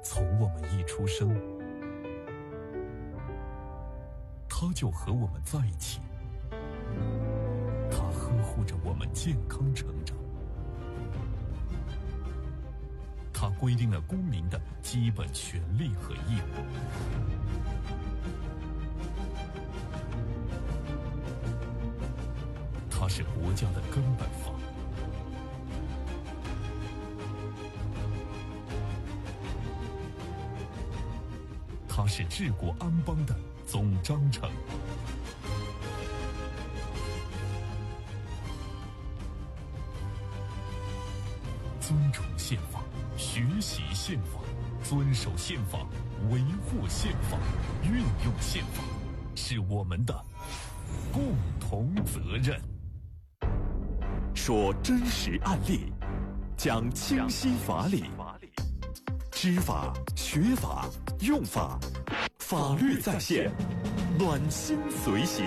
从我们一出生，他就和我们在一起，他呵护着我们健康成长，他规定了公民的基本权利和义务。它是国家的根本法。它是治国安邦的总章程。尊崇宪法，学习宪法，遵守宪法，维护宪法，运用宪法，是我们的共同责任。 说真实案例，讲清晰法理，知法学法用法，法律在线，暖心随行。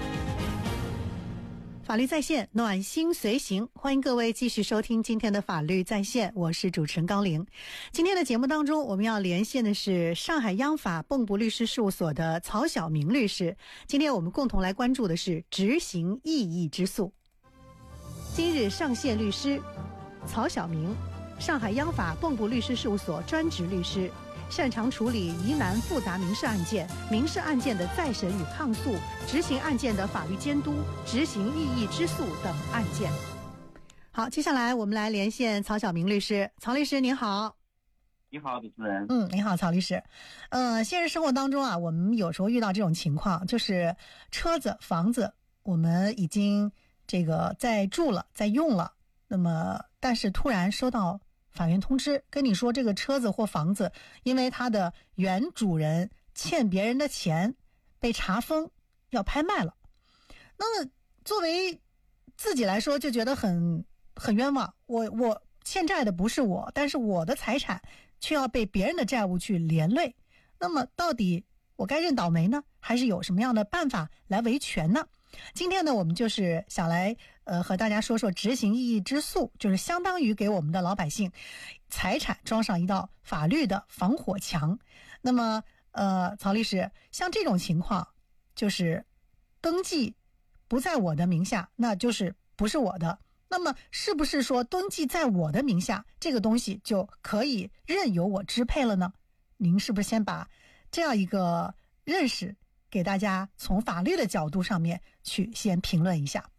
法律在线，暖心随行，欢迎各位继续收听今天的法律在线，我是主持人高玲。今天的节目当中，我们要连线的是上海央法蚌埠律师事务所的曹晓明律师。今天我们共同来关注的是执行异议之诉。今日上线律师曹晓明，上海央法蚌埠律师事务所专职律师，擅长处理疑难复杂民事案件、民事案件的再审与抗诉、执行案件的法律监督、执行异议之诉等案件。好，接下来我们来连线曹晓明律师。曹律师您好。 你好，主持人。 你好，曹律师。现实生活当中啊，我们有时候遇到这种情况，就是车子、房子我们已经在住了，在用了，那么但是突然收到法院通知，跟你说这个车子或房子因为它的原主人欠别人的钱被查封，要拍卖了。那么作为自己来说就觉得很冤枉，我欠债的不是我，但是我的财产却要被别人的债务去连累。那么到底我该认倒霉呢，还是有什么样的办法来维权呢？今天呢，我们就是想来和大家说说执行异议之诉，就是相当于给我们的老百姓财产装上一道法律的防火墙。那么曹律师，像这种情况，就是登记不在我的名下，那就是不是我的。那么是不是说登记在我的名下，这个东西就可以任由我支配了呢？您是不是先把这样一个认识给大家从法律的角度上面去先评论一下？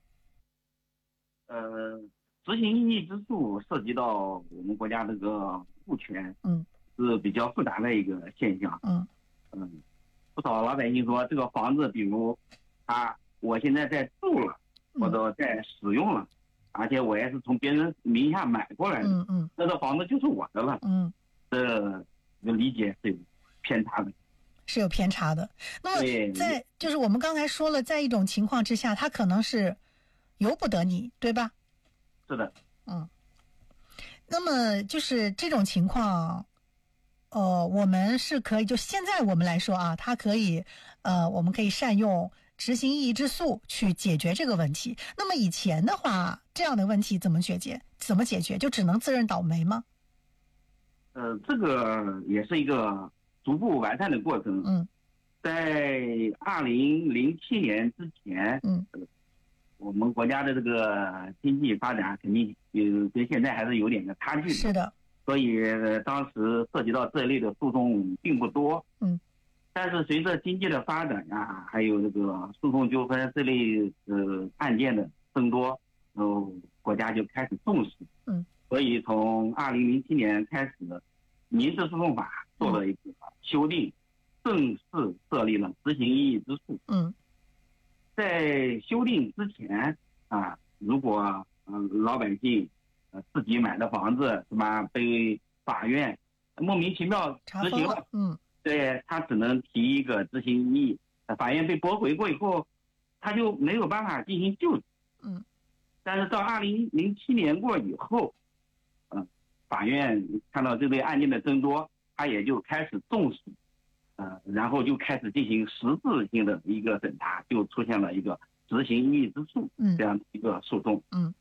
执行异议之诉涉及到我们国家这个物权，是比较复杂的一个现象。不少老百姓说这个房子，比如我现在在住了，或者在使用了，而且我也是从别人名下买过来的，那这房子就是我的了。这个理解是有偏差的。 是有偏差的。那么就是我们刚才说了，在一种情况之下，他可能是由不得你，对吧？ 是的。 那么就是这种情况，我们是可以，就现在我们来说啊，它可以，我们可以善用执行异议之诉去解决这个问题。那么以前的话，这样的问题怎么解决？就只能自认倒霉吗？ 这个也是一个逐步完善的过程。在2007年之前，我们国家的这个经济发展肯定跟现在还是有点的差距的。 是的。所以当时涉及到这类的诉讼并不多。但是随着经济的发展呀，还有这个诉讼纠纷这类案件的增多，国家就开始重视。所以从2007年开始，民事诉讼法做了一个修订，正式设立了执行异议之诉。在修订之前如果老百姓自己买的房子是吧，被法院莫名其妙执行了，对，他只能提一个执行异议，法院被驳回过以后，他就没有办法进行救济。但是到2007年过以后，法院看到这类案件的增多，他也就开始重视，然后就开始进行实质性的一个审查，就出现了一个执行异议之诉这样的一个诉讼。